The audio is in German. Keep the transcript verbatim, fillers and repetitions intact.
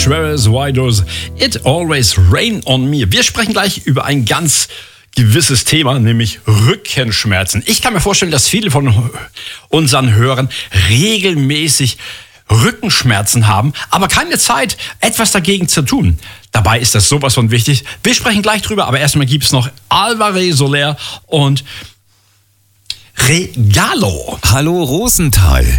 Schweres, Why Does It Always Rain on Me? Wir sprechen gleich über ein ganz gewisses Thema, nämlich Rückenschmerzen. Ich kann mir vorstellen, dass viele von unseren Hörern regelmäßig Rückenschmerzen haben, aber keine Zeit, etwas dagegen zu tun. Dabei ist das sowas von wichtig. Wir sprechen gleich drüber, aber erstmal gibt es noch Alvarez Soler und Regalo. Hallo Rosenthal.